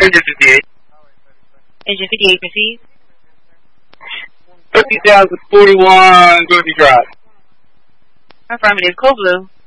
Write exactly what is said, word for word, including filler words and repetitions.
Engine fifty-eight. Engine fifty-eight, proceed. fifty thousand forty-one, Dorothy Drive. Affirmative, Code Blue.